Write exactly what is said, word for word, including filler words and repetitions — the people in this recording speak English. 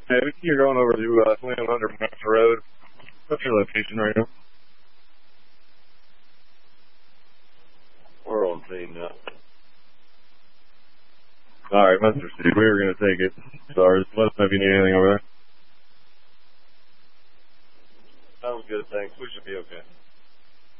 Hey, we see you're going over to uh, Slim Under Master Road. What's your location right now? We're on scene now. Alright, Mister Steve, we were going to take it. Sorry, just let us know if you need anything over there. Sounds good, thanks. We should be okay.